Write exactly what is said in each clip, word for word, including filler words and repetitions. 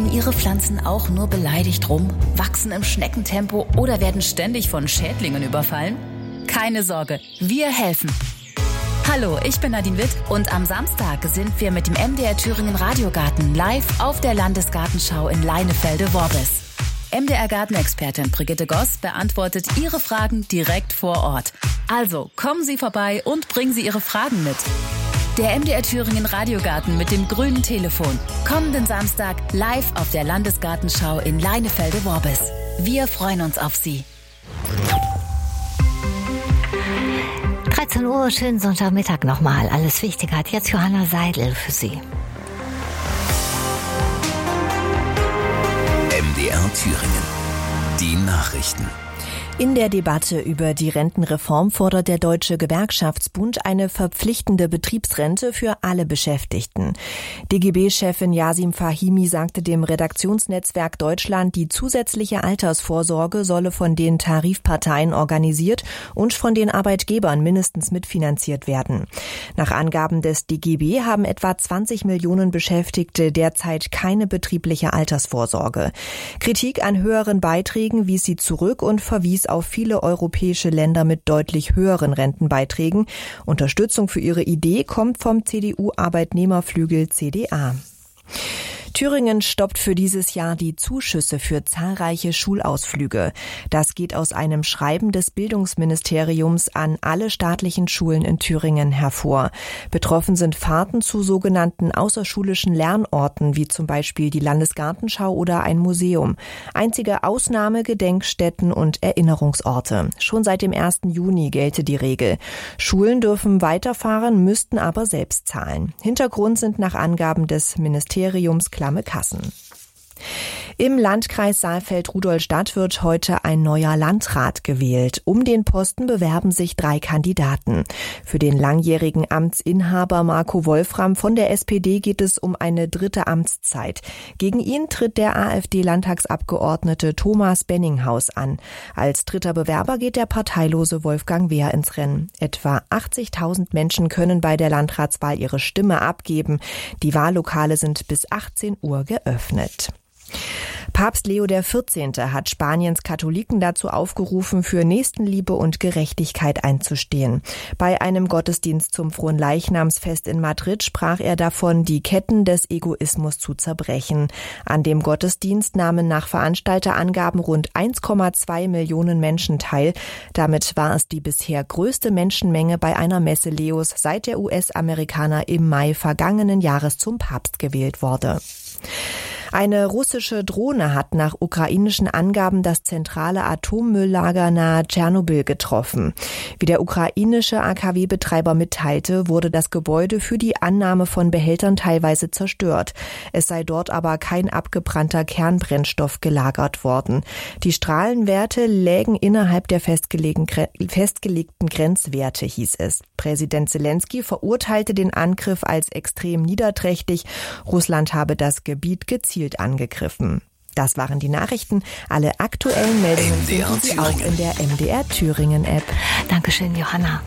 Stehen Ihre Pflanzen auch nur beleidigt rum, wachsen im Schneckentempo oder werden ständig von Schädlingen überfallen? Keine Sorge, wir helfen. Hallo, ich bin Nadine Witt und am Samstag sind wir mit dem M D R Thüringen Radiogarten live auf der Landesgartenschau in Leinefelde-Worbis. M D R-Gartenexpertin Brigitte Goss beantwortet Ihre Fragen direkt vor Ort. Also kommen Sie vorbei und bringen Sie Ihre Fragen mit. Der M D R Thüringen Radiogarten mit dem grünen Telefon. Kommenden Samstag live auf der Landesgartenschau in Leinefelde-Worbis. Wir freuen uns auf Sie. dreizehn Uhr, schönen Sonntagmittag nochmal. Alles Wichtige hat jetzt Johanna Seidel für Sie. M D R Thüringen. Die Nachrichten. In der Debatte über die Rentenreform fordert der Deutsche Gewerkschaftsbund eine verpflichtende Betriebsrente für alle Beschäftigten. D G B-Chefin Yasim Fahimi sagte dem Redaktionsnetzwerk Deutschland, die zusätzliche Altersvorsorge solle von den Tarifparteien organisiert und von den Arbeitgebern mindestens mitfinanziert werden. Nach Angaben des D G B haben etwa zwanzig Millionen Beschäftigte derzeit keine betriebliche Altersvorsorge. Kritik an höheren Beiträgen wies sie zurück und verwies auf viele europäische Länder mit deutlich höheren Rentenbeiträgen. Unterstützung für ihre Idee kommt vom C D U-Arbeitnehmerflügel C D A. Thüringen stoppt für dieses Jahr die Zuschüsse für zahlreiche Schulausflüge. Das geht aus einem Schreiben des Bildungsministeriums an alle staatlichen Schulen in Thüringen hervor. Betroffen sind Fahrten zu sogenannten außerschulischen Lernorten, wie zum Beispiel die Landesgartenschau oder ein Museum. Einzige Ausnahme Gedenkstätten und Erinnerungsorte. Schon seit dem ersten Juni gelte die Regel. Schulen dürfen weiterfahren, müssten aber selbst zahlen. Hintergrund sind nach Angaben des Ministeriums klamme Kassen. Im Landkreis Saalfeld-Rudolstadt wird heute ein neuer Landrat gewählt. Um den Posten bewerben sich drei Kandidaten. Für den langjährigen Amtsinhaber Marco Wolfram von der S P D geht es um eine dritte Amtszeit. Gegen ihn tritt der AfD-Landtagsabgeordnete Thomas Benninghaus an. Als dritter Bewerber geht der parteilose Wolfgang Wehr ins Rennen. Etwa achtzigtausend Menschen können bei der Landratswahl ihre Stimme abgeben. Die Wahllokale sind bis achtzehn Uhr geöffnet. Papst Leo der vierzehnte hat Spaniens Katholiken dazu aufgerufen, für Nächstenliebe und Gerechtigkeit einzustehen. Bei einem Gottesdienst zum Fronleichnamsfest in Madrid sprach er davon, die Ketten des Egoismus zu zerbrechen. An dem Gottesdienst nahmen nach Veranstalterangaben rund eins Komma zwei Millionen Menschen teil. Damit war es die bisher größte Menschenmenge bei einer Messe Leos, seit der U S-Amerikaner im Mai vergangenen Jahres zum Papst gewählt wurde. Eine russische Drohne hat nach ukrainischen Angaben das zentrale Atommülllager nahe Tschernobyl getroffen. Wie der ukrainische A K W-Betreiber mitteilte, wurde das Gebäude für die Annahme von Behältern teilweise zerstört. Es sei dort aber kein abgebrannter Kernbrennstoff gelagert worden. Die Strahlenwerte lägen innerhalb der festgelegten Grenzwerte, hieß es. Präsident Zelensky verurteilte den Angriff als extrem niederträchtig. Russland habe das Gebiet gezielt angegriffen. Das waren die Nachrichten. Alle aktuellen Meldungen finden Sie auch in der M D R Thüringen App. Dankeschön, Johanna.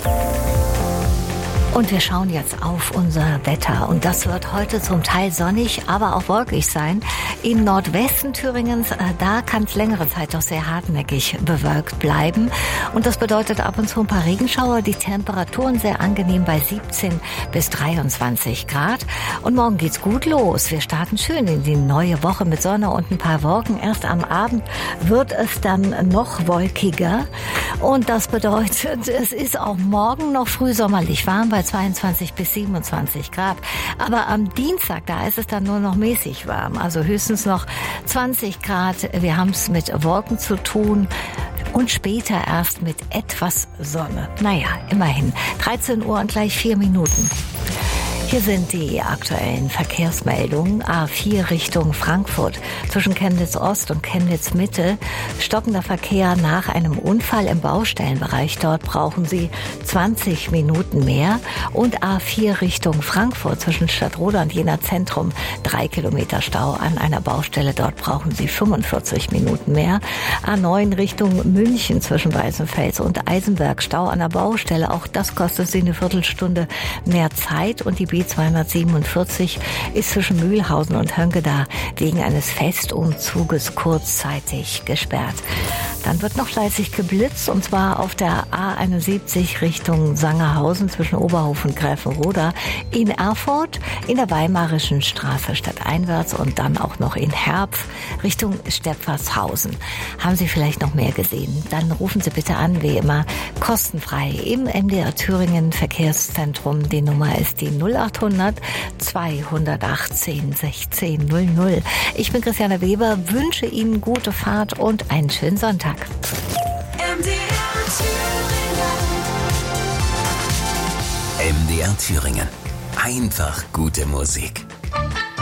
Und wir schauen jetzt auf unser Wetter. Und das wird heute zum Teil sonnig, aber auch wolkig sein. Im Nordwesten Thüringens, da kann es längere Zeit doch sehr hartnäckig bewölkt bleiben. Und das bedeutet ab und zu ein paar Regenschauer. Die Temperaturen sehr angenehm bei siebzehn bis dreiundzwanzig Grad. Und morgen geht's gut los. Wir starten schön in die neue Woche mit Sonne und ein paar Wolken. Erst am Abend wird es dann noch wolkiger. Und das bedeutet, es ist auch morgen noch frühsommerlich warm bei zweiundzwanzig bis siebenundzwanzig Grad. Aber am Dienstag, da ist es dann nur noch mäßig warm. Also höchstens noch zwanzig Grad. Wir haben es mit Wolken zu tun. Und später erst mit etwas Sonne. Naja, immerhin. dreizehn Uhr und gleich vier Minuten. Hier sind die aktuellen Verkehrsmeldungen. A vier Richtung Frankfurt. Zwischen Chemnitz Ost und Chemnitz Mitte stockender Verkehr nach einem Unfall im Baustellenbereich. Dort brauchen Sie zwanzig Minuten mehr. Und A vier Richtung Frankfurt zwischen Stadtroda und Jena Zentrum. Drei Kilometer Stau an einer Baustelle. Dort brauchen Sie fünfundvierzig Minuten mehr. A neun Richtung München zwischen Weißenfels und Eisenberg. Stau an der Baustelle. Auch das kostet Sie eine Viertelstunde mehr Zeit. Und die B B zweihundertsiebenundvierzig ist zwischen Mühlhausen und Höngeda wegen eines Festumzuges kurzzeitig gesperrt. Dann wird noch fleißig geblitzt, und zwar auf der A einundsiebzig Richtung Sangerhausen zwischen Oberhof und Gräfenroda, in Erfurt, in der Weimarischen Straße stadteinwärts und dann auch noch in Herpf Richtung Stepfershausen. Haben Sie vielleicht noch mehr gesehen? Dann rufen Sie bitte an, wie immer, kostenfrei im M D R Thüringen Verkehrszentrum. Die Nummer ist die null achthundert zweihundertachtzehn sechzehn null null. Ich bin Christiane Weber, wünsche Ihnen gute Fahrt und einen schönen Sonntag. M D R Thüringen. M D R Thüringen. Einfach gute Musik.